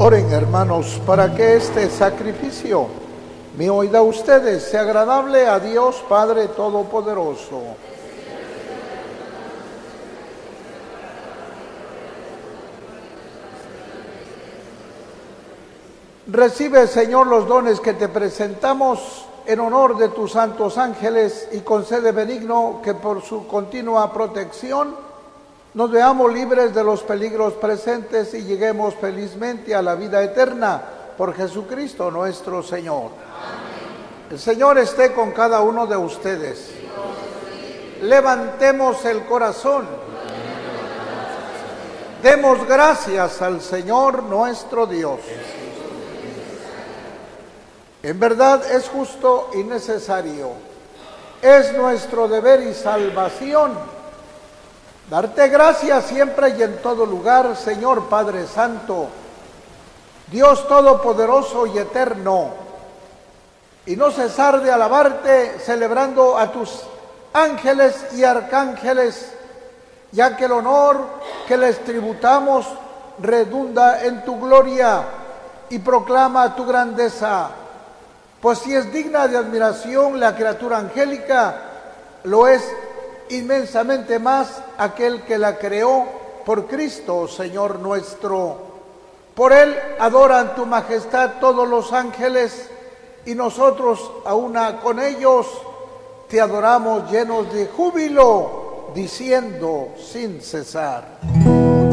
Oren, hermanos, para que este sacrificio mío y de ustedes sea agradable a Dios Padre Todopoderoso. Recibe, Señor, los dones que te presentamos en honor de tus santos ángeles y concede benigno que por su continua protección nos veamos libres de los peligros presentes y lleguemos felizmente a la vida eterna por Jesucristo nuestro Señor. Amén. El Señor esté con cada uno de ustedes. Levantemos el corazón. Demos gracias al Señor nuestro Dios. En verdad es justo y necesario. Es nuestro deber y salvación darte gracias siempre y en todo lugar, Señor Padre Santo, Dios Todopoderoso y Eterno, y no cesar de alabarte celebrando a tus ángeles y arcángeles, ya que el honor que les tributamos redunda en tu gloria y proclama tu grandeza. Pues si es digna de admiración la criatura angélica, lo es inmensamente más aquel que la creó por Cristo, Señor nuestro. Por él adoran tu majestad todos los ángeles y nosotros a una con ellos te adoramos llenos de júbilo, diciendo sin cesar: